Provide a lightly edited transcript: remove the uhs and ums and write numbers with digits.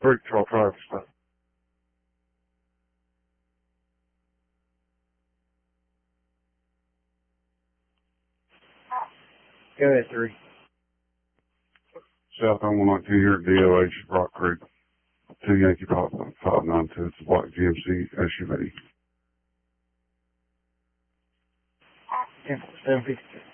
Break Control Traffic Stop. Go ahead, 3. Southbound 192 here at DOH, Rock Creek. 2 Yankee Pop 592. It's a black GMC SUV. 752.